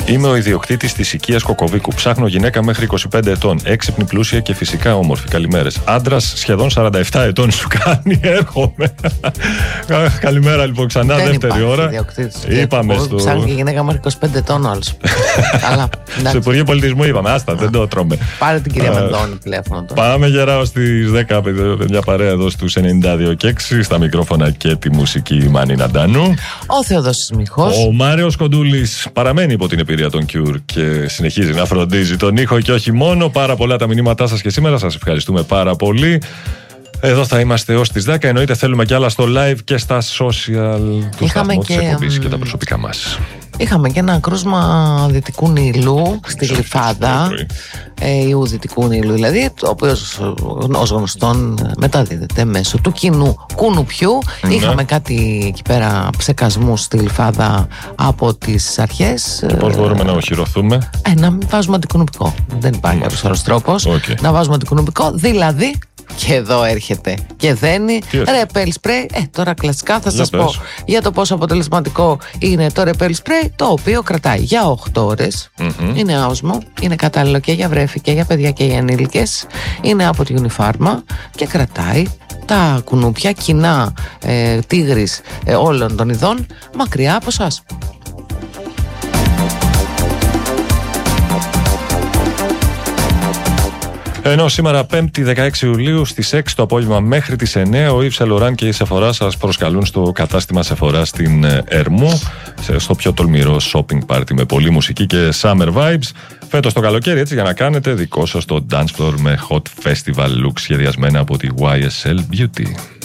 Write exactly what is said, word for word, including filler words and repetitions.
Είμαι ο ιδιοκτήτης της οικίας Κοκοβίκου. Ψάχνω γυναίκα μέχρι είκοσι πέντε ετών. Έξυπνη, πλούσια και φυσικά όμορφη. Καλημέρες. Άντρας σχεδόν σαράντα επτά ετών σου κάνει. Έρχομαι. Καλημέρα λοιπόν ξανά, δεν δεύτερη ώρα. Είπαμε στο. Ψάχνει γυναίκα μέχρι είκοσι πέντε ετών ο άλλος. Καλά. Στο Υπουργείο Πολιτισμού είπαμε. Άστα, δεν το τρώμε. Πάρε την κυρία Μεντώνη τηλέφωνο τώρα. Πάμε γεράω στις δέκα, μια παρέα εδώ στους ενενήντα δύο και έξι. Στα μικρόφωνα και τη μουσική Μάνη Ναντάνου. Ο Θεοδόσης Μιχός. Ο Μάριος Κοντούλης παραμένει υπό την επηρεία των Cure και συνεχίζει να φροντίζει τον ήχο και όχι μόνο. Πάρα πολλά τα μηνύματά σας και σήμερα. Σας ευχαριστούμε πάρα πολύ. Εδώ θα είμαστε ως τις δέκα. Εννοείται θέλουμε κι άλλα στο live και στα social του σταθμού της εκπομπής και τα προσωπικά μας. Είχαμε και ένα κρούσμα δυτικού Νείλου στη Γλυφάδα, ε, ιού δυτικού Νείλου δηλαδή, το οποίο ως γνωστόν μεταδίδεται μέσω του κοινού κουνουπιού. Ναι. Είχαμε κάτι εκεί πέρα ψεκασμούς στη Γλυφάδα από τις αρχές. Και πώς μπορούμε να οχυρωθούμε? Ε, να μην βάζουμε αντικουνουπικό. Δεν υπάρχει κάποιος άλλος τρόπος. Okay. Να βάζουμε αντικουνουπικό, δηλαδή. Και εδώ έρχεται και δένει ρεπέλ σπρέι. Ε, τώρα κλασικά θα σας πω για το πόσο αποτελεσματικό είναι το ρεπέλ σπρέι, το οποίο κρατάει για οκτώ ώρες. Mm-hmm. Είναι άοσμο, είναι κατάλληλο και για βρέφη και για παιδιά και για ενήλικες. Είναι από τη Unifarma και κρατάει τα κουνούπια κοινά ε, τίγρης ε, όλων των ειδών μακριά από σας. Ενώ σήμερα πέμπτη δεκαέξι Ιουλίου στις έξι το απόγευμα μέχρι τις εννέα ο Yves Saint Laurent και η Sephora σας προσκαλούν στο κατάστημα Sephora στην Ερμού, στο πιο τολμηρό shopping party με πολλή μουσική και summer vibes. Φέτος το καλοκαίρι, έτσι, για να κάνετε δικό σας το dance floor με hot festival look σχεδιασμένα από τη γουάι ες ελ Beauty.